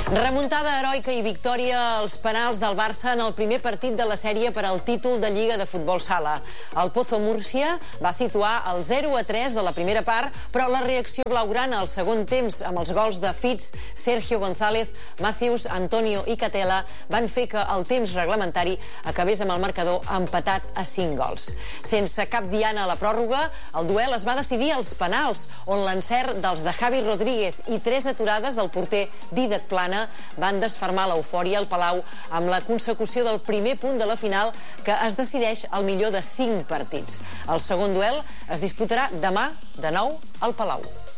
Remuntada heroica i victòria als penals del Barça en el primer partit de la sèrie per al títol de Lliga de Futbol Sala. El Pozo Múrcia va situar el 0-3 de la primera part, però la reacció blaugrana al segon temps amb els gols de Fitz, Sergio González, Matthews, Antonio i Catela van fer que el temps reglamentari acabés amb el marcador empatat a 5 gols. Sense cap diana a la pròrroga, el duel es va decidir als penals, on l'encert dels de Javi Rodríguez i 3 aturades del porter Dídac Plana van desfermar l'eufòria al Palau amb la consecució del primer punt de la final que es decideix al millor de 5 partits. El segon duel es disputarà demà, de nou, al Palau.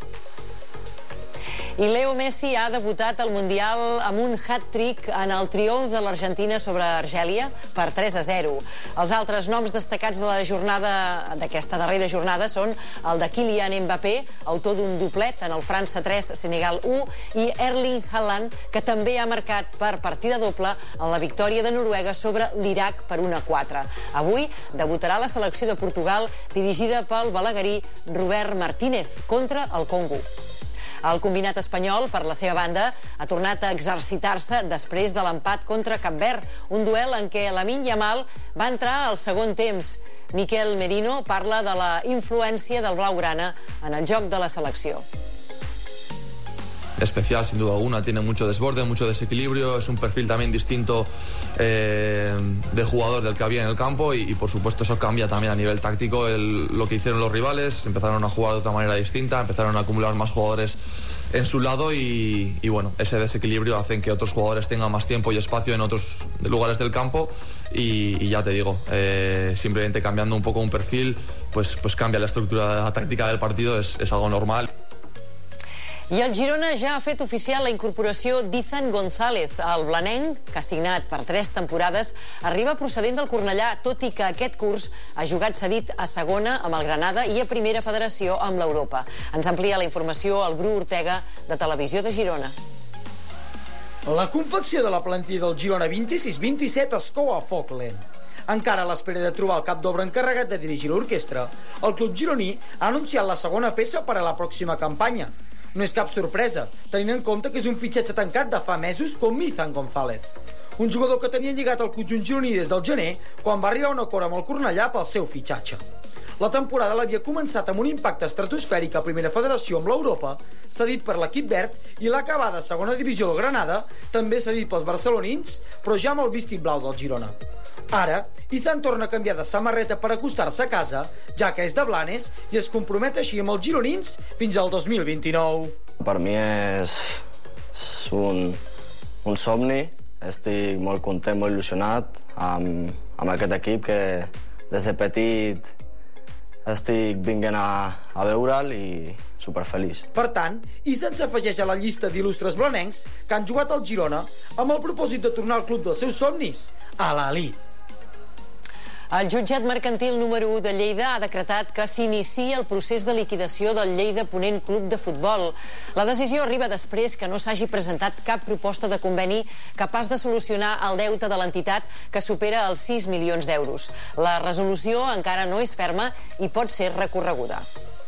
I Leo Messi ha debutat al Mundial amb un hat-trick en el triomf de l'Argentina sobre Argèlia per 3-0. Els altres noms destacats de la jornada, d'aquesta darrera jornada, són el de Kylian Mbappé, autor d'un doblet en el França 3, Senegal 1, i Erling Haaland, que també ha marcat per partida doble en la victòria de Noruega sobre l'Iraq per 1-4. Avui debutarà la selecció de Portugal, dirigida pel balaguerí Robert Martínez, contra el Congo. El combinat espanyol, per la seva banda, ha tornat a exercitar-se després de l'empat contra Cap Verd, un duel en què Lamine Yamal va entrar al segon temps. Miquel Merino parla de la influència del blaugrana en el joc de la selecció. Especial, sin duda alguna, tiene mucho desborde, mucho desequilibrio, es un perfil también distinto de jugador del que había en el campo y por supuesto eso cambia también a nivel táctico lo que hicieron los rivales, empezaron a jugar de otra manera distinta, empezaron a acumular más jugadores en su lado y bueno, ese desequilibrio hace que otros jugadores tengan más tiempo y espacio en otros lugares del campo y ya te digo, simplemente cambiando un poco un perfil, pues cambia la estructura táctica del partido, es algo normal. I el Girona ja ha fet oficial la incorporació d'Ethan González. El blanenc, que ha signat per 3 temporades, arriba procedent del Cornellà, tot i que aquest curs ha jugat cedit a segona amb el Granada i a primera federació amb l'Europa. Ens amplia la informació el Bru Ortega, de Televisió de Girona. La confecció de la plantilla del Girona 26-27 es cou a foc lent. Encara a l'espera de trobar el cap d'obra encarregat de dirigir l'orquestra, el club gironí ha anunciat la segona peça per a la pròxima campanya. No és cap sorpresa, tenint en compte que és un fitxatge tancat de fa mesos com Ethan González. Un jugador que tenia lligat al conjunt gironí des del gener, quan va arribar a un acord amb el Cornellà pel seu fitxatge. La temporada l'havia començat amb un impacte estratosfèric a Primera Federació amb l'Europa, cedit per l'equip verd, i l'acabada segona divisió del Granada, també cedit pels barcelonins, però ja amb el vestit blau del Girona. Ara, Ethan torna a canviar de samarreta per acostar-se a casa, ja que és de Blanes, i es compromet així amb els gironins fins al 2029. Per mi és un somni. Estic molt content, molt il·lusionat amb aquest equip que des de petit estic vinguent a veure'l i superfeliç. Per tant, Ethan s'afegeix a la llista d'il·lustres blanencs que han jugat al Girona amb el propòsit de tornar al club dels seus somnis, a l'elit. El jutjat mercantil número 1 de Lleida ha decretat que s'inicia el procés de liquidació del Lleida Ponent Club de Futbol. La decisió arriba després que no s'hagi presentat cap proposta de conveni capaç de solucionar el deute de l'entitat, que supera els 6 milions d'euros. La resolució encara no és ferma i pot ser recorreguda.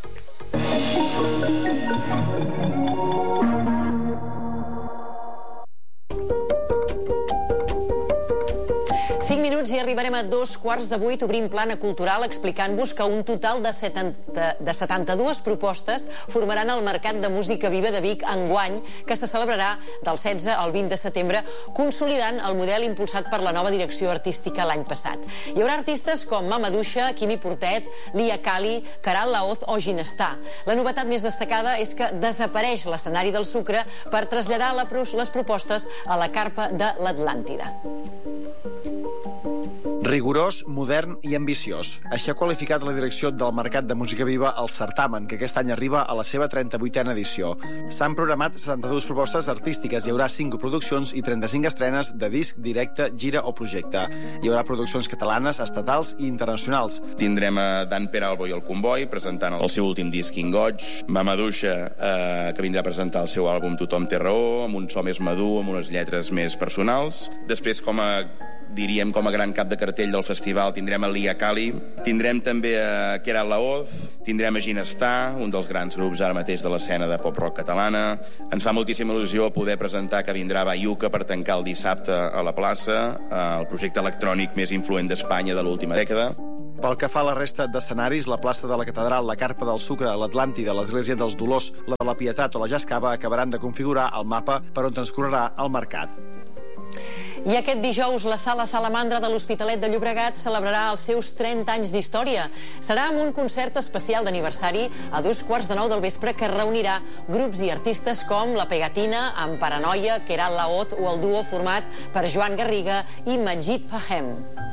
5 minuts i arribarem a 7:15. Obrim plana cultural explicant-vos que un total de 72 propostes formaran el Mercat de Música Viva de Vic enguany, que se celebrarà del 16 al 20 de setembre, consolidant el model impulsat per la nova direcció artística l'any passat. Hi haurà artistes com Mama Duixa, Quimi Portet, Lia Cali, Caral Laoz o Ginestà. La novetat més destacada és que desapareix l'escenari del Sucre per traslladar les propostes a la carpa de l'Atlàntida. Rigorós, modern i ambiciós. Així ha qualificat la direcció del Mercat de Música Viva el certamen, que aquest any arriba a la seva 38a edició. S'han programat 72 propostes artístiques, hi haurà 5 produccions i 35 estrenes de disc, directe, gira o projecte. Hi haurà produccions catalanes, estatals i internacionals. Tindrem a Dan Peralbo i el Comboi presentant el seu últim disc Ingoig, Mama Duixa, que vindrà a presentar el seu àlbum Tothom té raó, amb un so més madur, amb unes lletres més personals. Després, com a gran cap de cartell, cartell del festival tindrem a Lia Kali, tindrem també a Keral Laoz, tindrem a Ginestar, un dels grans grups ara mateix de l'escena de pop-rock catalana. Ens fa moltíssima il·lusió poder presentar que vindrà Bayuca per tancar el dissabte a la plaça, el projecte electrònic més influent d'Espanya de l'última dècada. Pel que fa a la resta d'escenaris, la plaça de la Catedral, la Carpa del Sucre, l'Atlàntida, l'Església dels Dolors, la de la Pietat o la Jascava acabaran de configurar el mapa per on transcorrerà el mercat. I aquest dijous la Sala Salamandra de l'Hospitalet de Llobregat celebrarà els seus 30 anys d'història. Serà amb un concert especial d'aniversari a 9:15 del vespre que reunirà grups i artistes com La Pegatina, amb Paranoia, Keral Laoz o el duo format per Joan Garriga i Majid Fahem.